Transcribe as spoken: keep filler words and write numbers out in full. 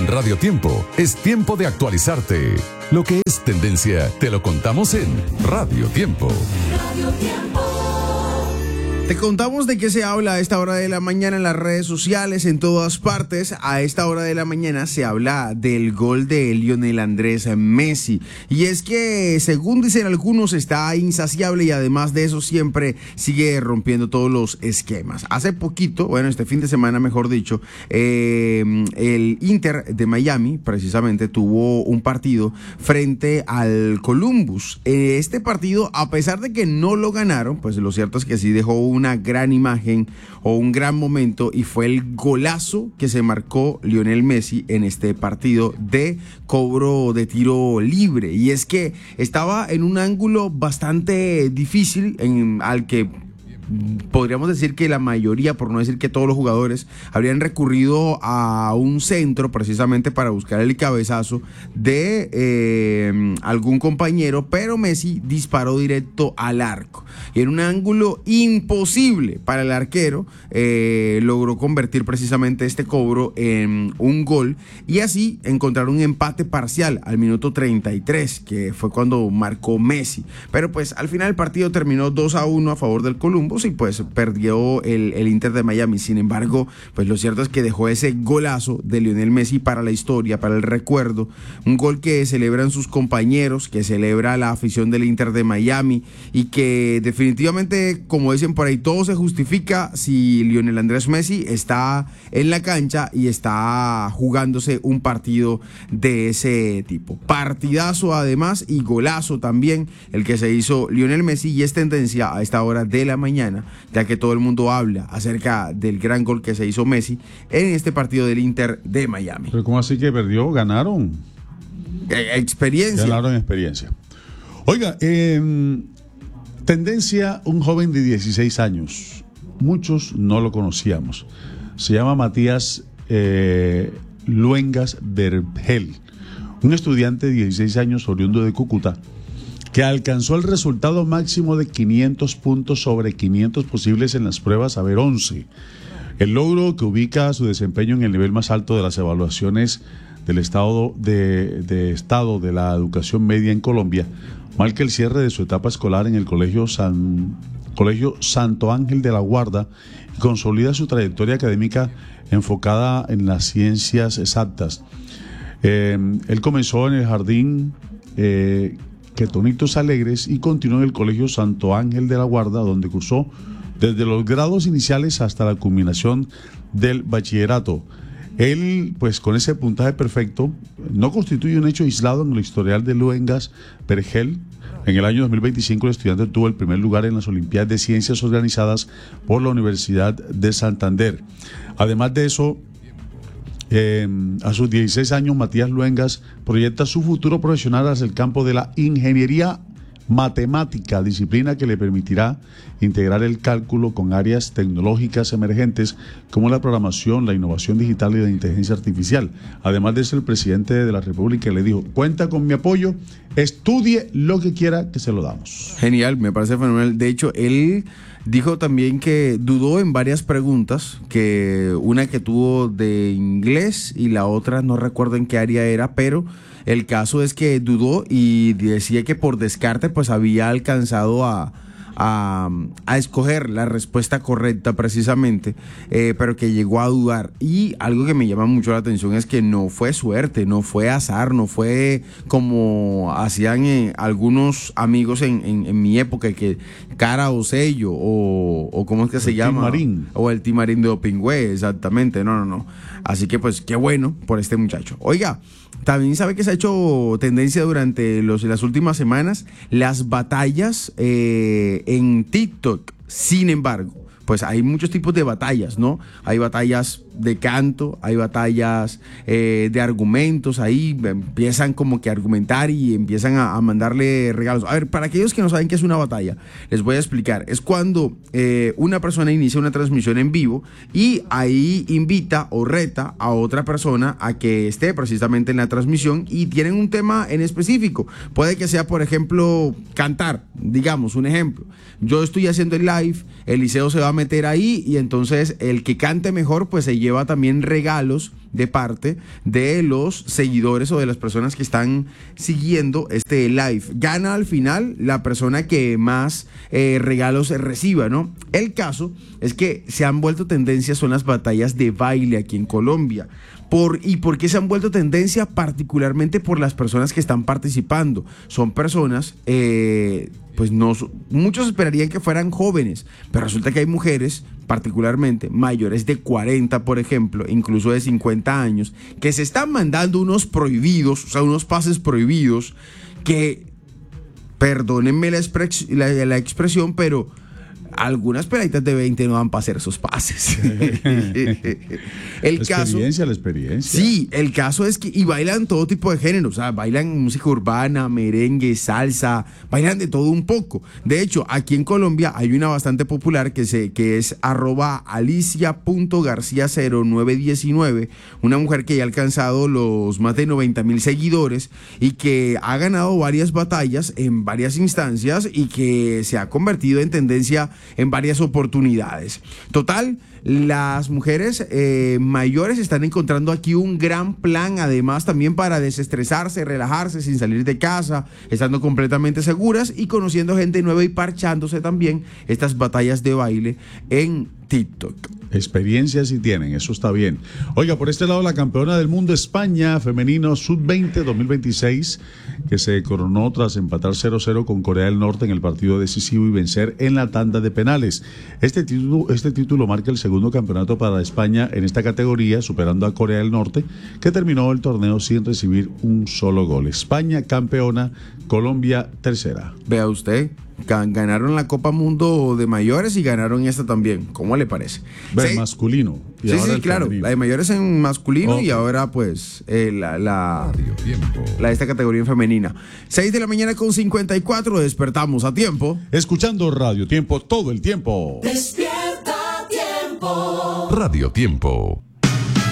Radio Tiempo, es tiempo de actualizarte. Lo que es tendencia, te lo contamos en Radio Tiempo. Radio Tiempo. Te contamos de qué se habla a esta hora de la mañana en las redes sociales, en todas partes. A esta hora de la mañana se habla del gol de Lionel Andrés Messi. Y es que, según dicen algunos, está insaciable y además de eso siempre sigue rompiendo todos los esquemas. Hace poquito, bueno, este fin de semana mejor dicho, eh, el Inter de Miami precisamente tuvo un partido frente al Columbus. Eh, este partido, a pesar de que no lo ganaron, pues lo cierto es que sí dejó un una gran imagen o un gran momento y fue el golazo que se marcó Lionel Messi en este partido de cobro de tiro libre. Y es que estaba en un ángulo bastante difícil en, al que podríamos decir que la mayoría, por no decir que todos los jugadores, habrían recurrido a un centro precisamente para buscar el cabezazo de eh, algún compañero, pero Messi disparó directo al arco y en un ángulo imposible para el arquero eh, logró convertir precisamente este cobro en un gol y así encontrar un empate parcial al minuto treinta y tres, que fue cuando marcó Messi. Pero pues al final el partido terminó dos a uno a favor del Columbus y pues perdió el, el Inter de Miami. Sin embargo, pues lo cierto es que dejó ese golazo de Lionel Messi para la historia, para el recuerdo, un gol que celebran sus compañeros, que celebra la afición del Inter de Miami y que definitivamente, como dicen por ahí, todo se justifica si Lionel Andrés Messi está en la cancha y está jugándose un partido de ese tipo. Partidazo además y golazo también el que se hizo Lionel Messi y es tendencia a esta hora de la mañana, ya que todo el mundo habla acerca del gran gol que se hizo Messi en este partido del Inter de Miami. ¿Pero cómo así que perdió? ¿Ganaron? Eh, experiencia. Ganaron experiencia. Oiga, eh, tendencia, un joven de dieciséis años. Muchos no lo conocíamos. Se llama Matías eh, Luengas Vergel, un estudiante de dieciséis años oriundo de Cúcuta, que alcanzó el resultado máximo de quinientos puntos sobre quinientos posibles en las pruebas Saber once. El logro, que ubica su desempeño en el nivel más alto de las evaluaciones del estado de, de estado de la educación media en Colombia, marca el cierre de su etapa escolar en el Colegio, San, Colegio Santo Ángel de la Guarda y consolida su trayectoria académica enfocada en las ciencias exactas. Eh, él comenzó en el jardín eh, Quetonitos Alegres y continuó en el Colegio Santo Ángel de la Guarda, donde cursó desde los grados iniciales hasta la culminación del bachillerato. Él, pues con ese puntaje perfecto, no constituye un hecho aislado en el historial de Luengas Vergel. En el año dos mil veinticinco el estudiante tuvo el primer lugar en las Olimpiadas de Ciencias organizadas por la Universidad de Santander. Además de eso, Eh, a sus dieciséis años, Matías Luengas proyecta su futuro profesional hacia el campo de la ingeniería matemática, disciplina que le permitirá integrar el cálculo con áreas tecnológicas emergentes como la programación, la innovación digital y la inteligencia artificial. Además de eso, el presidente de la República le dijo: cuenta con mi apoyo, estudie lo que quiera, que se lo damos. Genial, me parece fenomenal. De hecho, él dijo también que dudó en varias preguntas, que una que tuvo de inglés y la otra no recuerdo en qué área era, pero el caso es que dudó y decía que por descarte pues había alcanzado a, a, a escoger la respuesta correcta precisamente, eh, pero que llegó a dudar. Y algo que me llama mucho la atención es que no fue suerte, no fue azar, no fue como hacían eh, algunos amigos en, en, en mi época, que cara o sello o, o ¿cómo es que el se llama? Timarín. O el timarín de Opingüe, exactamente, no, no, no. Así que pues qué bueno por este muchacho. Oiga, también sabe que se ha hecho tendencia durante los, las últimas semanas las batallas eh, en TikTok. Sin embargo, pues hay muchos tipos de batallas, ¿no? Hay batallas de canto, hay batallas eh, de argumentos, ahí empiezan como que a argumentar y empiezan a, a mandarle regalos. A ver, para aquellos que no saben qué es una batalla, les voy a explicar. Es cuando eh, una persona inicia una transmisión en vivo y ahí invita o reta a otra persona a que esté precisamente en la transmisión y tienen un tema en específico. Puede que sea, por ejemplo, cantar, digamos, un ejemplo. Yo estoy haciendo el live, Eliseo se va a meter ahí y entonces el que cante mejor pues se lleva lleva también regalos de parte de los seguidores o de las personas que están siguiendo este live. Gana al final la persona que más eh, regalos reciba, ¿no? El caso es que se han vuelto tendencia son las batallas de baile aquí en Colombia. Por, ¿Y por qué se han vuelto tendencia? Particularmente por las personas que están participando. Son personas, eh, pues no, muchos esperarían que fueran jóvenes, pero resulta que hay mujeres, particularmente mayores de cuarenta, por ejemplo, incluso de cincuenta años, que se están mandando unos prohibidos, o sea, unos pases prohibidos, que, perdónenme la, expres, la, la expresión, pero algunas peladitas de veinte no van para hacer esos pases. el la caso, experiencia, la experiencia. Sí, el caso es que, y bailan todo tipo de géneros, o sea, bailan música urbana, merengue, salsa, bailan de todo un poco. De hecho, aquí en Colombia hay una bastante popular que, se, que es arroba alicia punto garcía cero nueve diecinueve, una mujer que ya ha alcanzado los más de noventa mil seguidores y que ha ganado varias batallas en varias instancias y que se ha convertido en tendencia en varias oportunidades. Total, las mujeres eh, mayores están encontrando aquí un gran plan, además también para desestresarse, relajarse sin salir de casa, estando completamente seguras y conociendo gente nueva y parchándose también estas batallas de baile en TikTok. Experiencias sí tienen, eso está bien. Oiga, por este lado la campeona del mundo España femenino sub veinte dos mil veintiséis, que se coronó tras empatar cero cero con Corea del Norte en el partido decisivo y vencer en la tanda de penales. Este título, este título marca el segundo campeonato para España en esta categoría, superando a Corea del Norte, que terminó el torneo sin recibir un solo gol. España campeona, Colombia tercera. Vea usted, ganaron la Copa Mundo de mayores y ganaron esta también. ¿Cómo le parece? Ve, masculino. Y sí, sí, claro. Femenino. La de mayores en masculino, okay. Y ahora pues eh, la, la, la de esta categoría en femenina. seis de la mañana con cincuenta y cuatro, despertamos a tiempo. Escuchando Radio Tiempo todo el tiempo. Despierta Tiempo. Radio Tiempo.